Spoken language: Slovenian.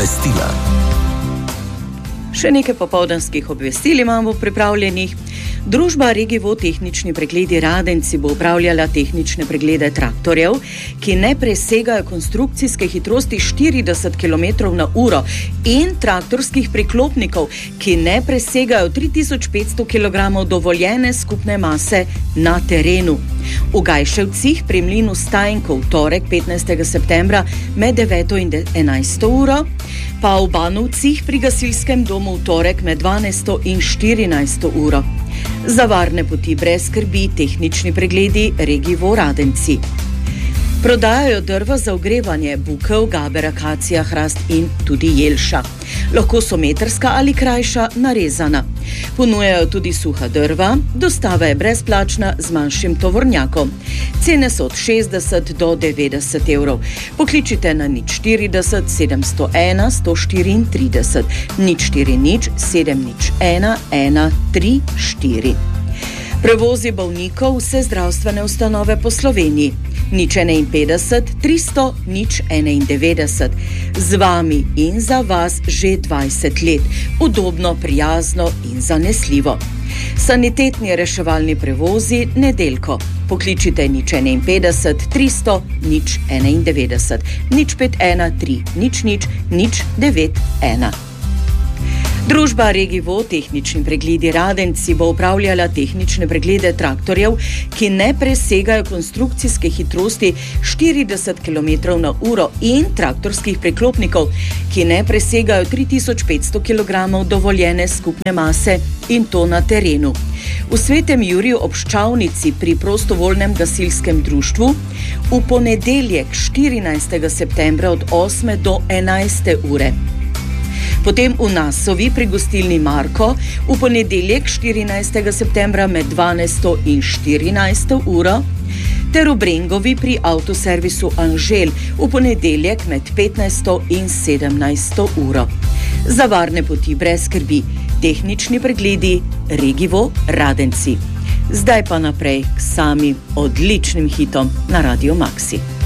obvestila. Še nekaj popoldanskih obvestil imamo pripravljenih. Družba Regivo tehnični pregledi Radenci bo upravljala tehnične preglede traktorjev, ki ne presegajo konstrukcijske hitrosti 40 km/h in traktorskih priklopnikov, ki ne presegajo 3500 kg dovoljene skupne mase na terenu. V Gajševcih pri mlinu Stajnko v torek 15. septembra med 9. in 11. uro, pa v Banovcih pri gasilskem domu v torek med 12. in 14. uro. Za varne poti brez skrbi tehnični pregledi Regivo Radenci. Prodajajo drva za ogrevanje, bukev, gaber, akacija, hrast in tudi jelša. Lahko so metrska ali krajša narezana. Ponujajo tudi suha drva, dostava je brezplačna z manjšim tovornjakom. Cene so od 60 do 90 evrov. Pokličite na 040 701 134, 040 701 134. Prevozi bolnikov vse zdravstvene ustanove po Sloveniji. 051 300 091. Z vami in za vas že 20 let. Udobno, prijazno in zanesljivo. Sanitetni reševalni prevozi nedeljko. Pokličite 051 300 091, 051 300 091. Družba Regivo tehnični pregledi Radenci bo upravljala tehnične preglede traktorjev, ki ne presegajo konstrukcijske hitrosti 40 km/h in traktorskih priklopnikov, ki ne presegajo 3500 kg dovoljene skupne mase in to na terenu. V Svetem Juriju ob Ščavnici pri prostovoljnem gasilskem društvu v ponedeljek 14. septembra od 8. do 11. ure. Potem v Nasovi pri gostilni Marko v ponedeljek 14. septembra med 12. in 14. uro ter v Brengovi pri avtoservisu Anžel v ponedeljek med 15. in 17. uro. Za varne poti brez skrbi tehnični pregledi Regivo Radenci. Zdaj pa naprej k samim odličnim hitom na Radio Maxi.